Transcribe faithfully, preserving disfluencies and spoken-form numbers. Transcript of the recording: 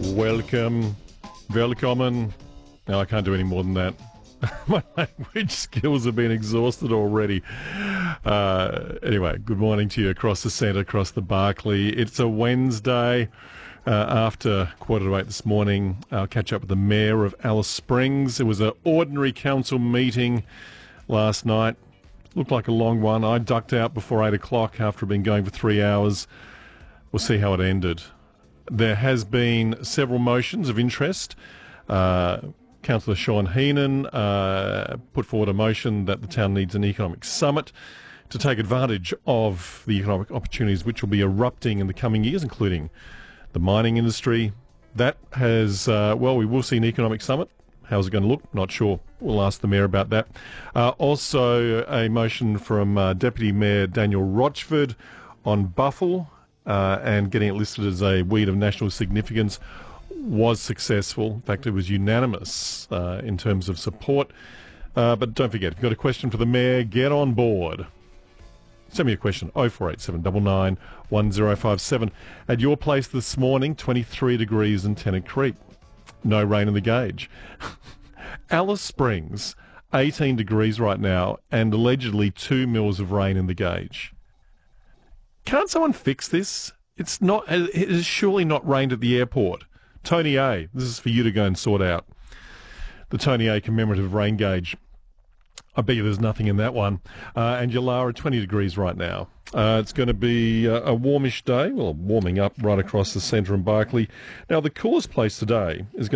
Welcome. Willkommen. No, I can't do any more than that. My language skills have been exhausted already. Uh, anyway, good morning to you across the centre, across the Barclay. It's a Wednesday. Uh, after quarter to eight this morning, I'll catch up with the Mayor of Alice Springs. It was an ordinary council meeting last night. Looked like a long one. I ducked out before eight o'clock after been going for three hours. We'll see how it ended. There has been several motions of interest. Uh, Councillor Sean Heenan uh, put forward a motion that the town needs an economic summit to take advantage of the economic opportunities which will be erupting in the coming years, including the mining industry. That has, uh, well, we will see an economic summit. How's it going to look? Not sure. We'll ask the Mayor about that. Uh, also, a motion from uh, Deputy Mayor Daniel Rochford on Buffle uh, and getting it listed as a weed of national significance was successful. In fact, it was unanimous uh, in terms of support. Uh, but don't forget, if you've got a question for the Mayor, get on board. Send me a question, oh four eight seven nine nine one oh five seven. At your place this morning, twenty-three degrees in Tennant Creek. No rain in the gauge. Alice Springs, eighteen degrees right now, and allegedly two mils of rain in the gauge. Can't someone fix this? It's not. It has surely not rained at the airport. Tony A, this is for you to go and sort out. The Tony A commemorative rain gauge. I bet you there's nothing in that one. Uh, and Yulara, twenty degrees right now. Uh, it's going to be uh, a warmish day, well, warming up right across the centre in Barclay. Now, the coolest place today is going